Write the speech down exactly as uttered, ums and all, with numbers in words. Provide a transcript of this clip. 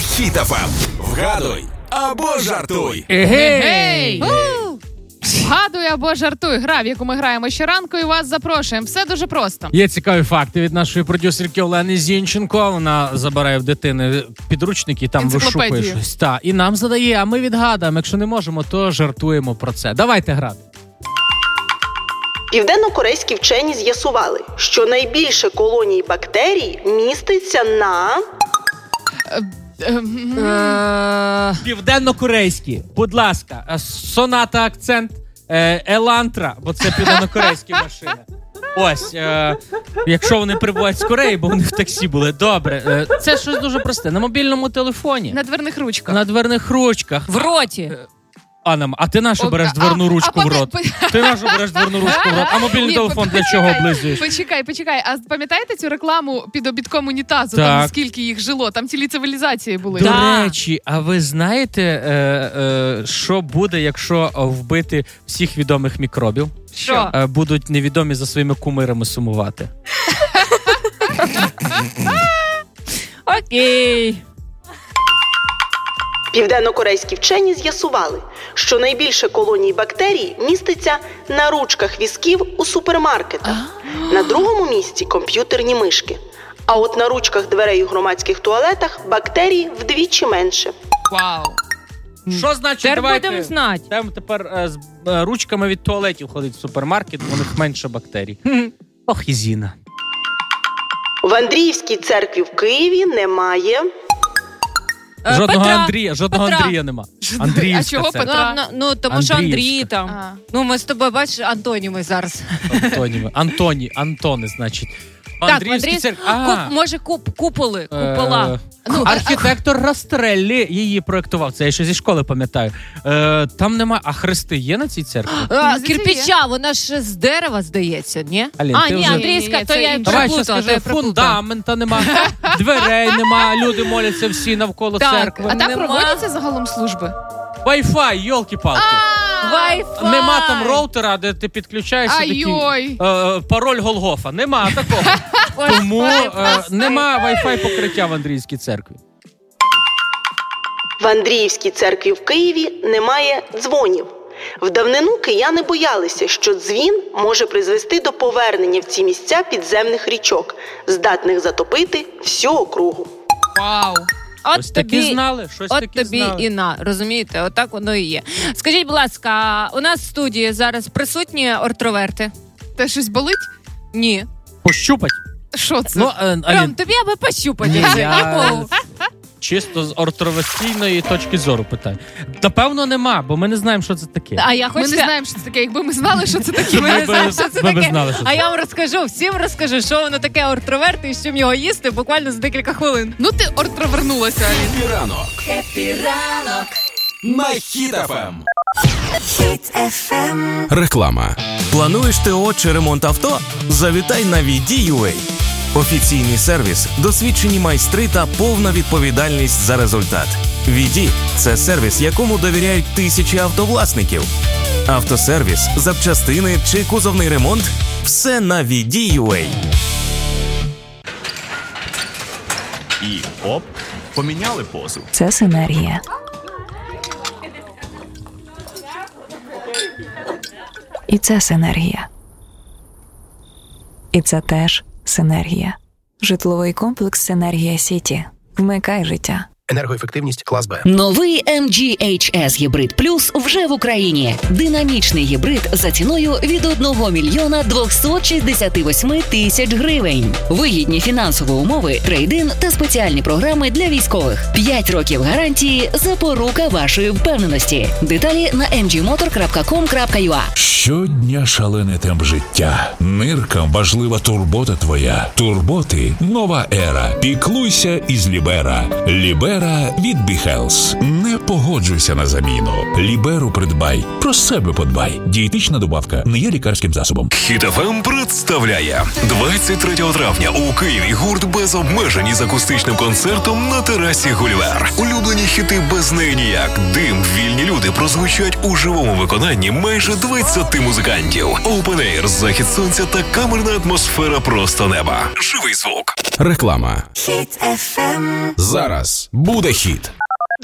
Хіт еф ем. Вгадуй або жартуй. Егей! Вгадуй або жартуй. Гра, в яку ми граємо щоранку, і вас запрошуємо. Все дуже просто. Є цікаві факти від нашої продюсерки Олени Зінченко. Вона забирає в дитини підручники і там вишукує щось. Та, і нам задає, а ми відгадаємо. Якщо не можемо, то жартуємо про це. Давайте грати. Південно-корейські вчені з'ясували, що найбільше колоній бактерій міститься на... Південно-корейські. Будь ласка, Соната акцент, Елантра, бо це південно-корейські машини. Ось, е, якщо вони прибувають з Кореї, бо вони в таксі були. Добре, е, це щось дуже просте. На мобільному телефоні. На дверних ручках. На дверних ручках. В роті. Анна, а ти нашу береш дверну а, ручку а, в рот? а, ти нашу береш дверну ручку в рот? А мобільний Ні, телефон для чого облизуєш? Почекай, почекай. А пам'ятаєте цю рекламу під обідком унітазу? Так. Там скільки їх жило? Там цілі цивілізації були. До да. речі, а ви знаєте, е, е, що буде, якщо вбити всіх відомих мікробів? Що? Е, будуть невідомі за своїми кумирами сумувати. Окей. Південно-корейські вчені з'ясували, що найбільше колоній бактерій міститься на ручках візків у супермаркетах. На другому місці комп'ютерні мишки. А от на ручках дверей у громадських туалетах бактерій вдвічі менше. Вау. Що значить, тепер давайте, будемо знати. Там тепер е, з е, ручками від туалетів ходить в супермаркет, у них менше бактерій. Ох, і Зіна. В Андріївській церкві в Києві немає... Жодного Петра. Андрія, жодного Петра. Андрія нема. Андріївська А чого церква. Петра? Ну, ну, тому що Андріївська. Андрій там. А. Ну, ми з тобою, бачиш, антоніми зараз. Антоніми. Антоні, Антони, значить. Так, Андріївській Андрій... церкві. Куп, може, куп, куполи, купола. Е, ну, архітектор Растреллі її проєктував. Це я ще зі школи пам'ятаю. Е, там нема... А хрести є на цій церкві? А, кирпича, вона ж з дерева, здається, ні? Алін, а, ти ні, вже... Андрійська, Ні, ні, то це я інше. Давай ще проплутала, то скажи, я проплутала. фундамента нема, дверей нема, люди моляться всі навколо Так, церкви. А там Нема. проводяться загалом служби? Wi-Fi, йолки-палки. Wi-Fi. Нема там роутера, де ти підключаєшся, такий Ай-йой. е, пароль Голгофа. Нема такого. Тому е, нема Wi-Fi покриття в Андріївській церкві. В Андріївській церкві в Києві немає дзвонів. В давнину кияни боялися, що дзвін може призвести до повернення в ці місця підземних річок, здатних затопити всю округу. Вау. От Ось такі знали, щось От такі тобі знали. і на, розумієте, отак воно і є. Скажіть, будь ласка, у нас в студії зараз присутні ортроверти? Те щось болить? Ні. Пощупать? Що це? Ну, е, Ром, Алін, тобі аби пощупати. Ні, Це я- нікого. чисто з ортровестійної точки зору питаю. Напевно, нема, бо ми не знаємо, що це таке. А я Ми хочу... не знаємо, що це таке. Якби ми знали, що це таке. Ми не би- знаємо, що це ми би таке. знали, що А це. я вам розкажу, всім розкажу, що воно таке ортроверти і з чим його їсти буквально за декілька хвилин. Ну ти ортровернулася, Алін. Ранок. Ранок. На Хіт еф ем. Реклама. Плануєш ТО чи ремонт авто? Завітай на ві ді ю ей. Офіційний сервіс, досвідчені майстри та повна відповідальність за результат. ві ді – це сервіс, якому довіряють тисячі автовласників. Автосервіс, запчастини чи кузовний ремонт – все на ві ді ю ей. І оп, поміняли позу. Це синергія. І це синергія. І це теж синергія. Житловий комплекс «Синергія Сіті». Вмикай життя. Енергоефективність клас Б. Новий ем джі ейч ес Гібрид Плюс вже в Україні. Динамічний гібрид за ціною від одного мільйона двохсот шістдесят вісім тисяч гривень. Вигідні фінансові умови, трейд-ін та спеціальні програми для військових. п'ять років гарантії – запорука вашої впевненості. Деталі на ем джі мотор крапка ком крапка ю а. Щодня шалений темп життя. Ниркам важлива турбота твоя. Турботи – нова ера. Піклуйся із Лібера. Лібера від Біхелс. Не погоджуйся на заміну. Ліберу придбай. Про себе подбай. Дієтична добавка не є лікарським засобом. Хіт еф ем представляє двадцять третього травня у Києві гурт без обмежень із акустичним концертом на терасі Гулівер. Улюблені хіти без неї ніяк. Дим, вільні люди прозвучать у живому виконанні майже двадцяти музикантів. Open Air, захід сонця та камерна атмосфера просто неба. Живий звук. Реклама. Хіт еф ем. Зараз. Буде хіт.